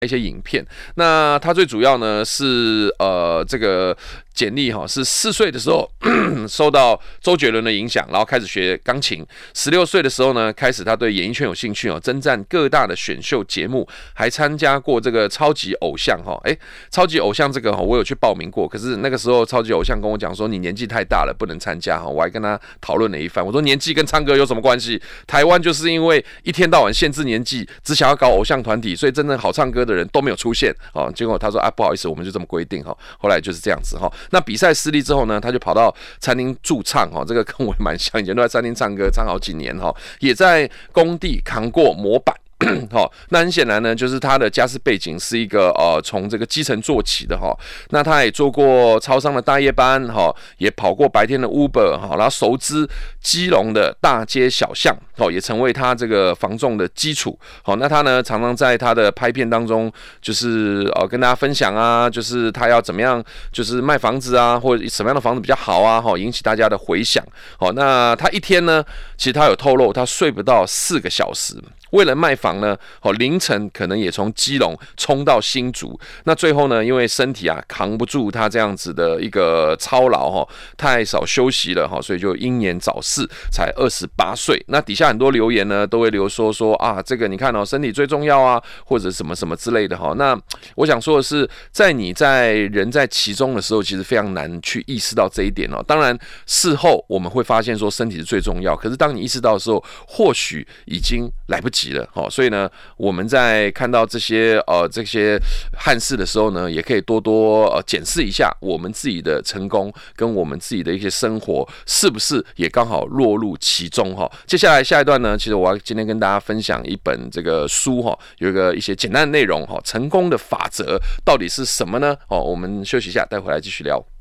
一些影片。那他最主要呢是这个简历是4岁的时候受到周杰伦的影响，然后开始学钢琴。16岁的时候呢，开始他对演艺圈有兴趣征战各大的选秀节目，还参加过这个超级偶像超级偶像这个我有去报名过，可是那个时候超级偶像跟我讲说你年纪太大了不能参加我还跟他讨论了一番，我说年纪跟唱歌有什么关系？台湾就是因为一天到晚限制年纪，只想要搞偶像团体，所以真正好唱歌的人都没有出现结果他说不好意思，我们就这么规定后来就是这样子那比赛失利之后呢，他就跑到餐厅驻唱这个跟我蛮像，以前都在餐厅唱歌唱好几年也在工地扛过模板。那很显然呢，就是他的家世背景是一个从这个基层做起的那他也做过超商的大夜班也跑过白天的 Uber 然后熟知基隆的大街小巷也成为他这个房仲的基础那他呢常常在他的拍片当中，就是跟大家分享就是他要怎么样，就是卖房子或者什么样的房子比较好引起大家的回响那他一天呢，其实他有透露他睡不到4个小时。为了卖房呢，凌晨可能也从基隆冲到新竹。那最后呢，因为身体扛不住他这样子的一个操劳太少休息了所以就英年早逝，才28岁。那底下很多留言呢，都会留说这个你看身体最重要或者什么什么之类的那我想说的是，在人在其中的时候，其实非常难去意识到这一点当然事后我们会发现说身体是最重要，可是当你意识到的时候，或许已经来不及了所以呢，我们在看到这些憾事的时候呢，也可以多多检视一下我们自己的成功跟我们自己的一些生活是不是也刚好落入其中接下来下一段呢，其实我要今天跟大家分享一本这个书有一些简单的内容成功的法则到底是什么呢我们休息一下，待会来继续聊。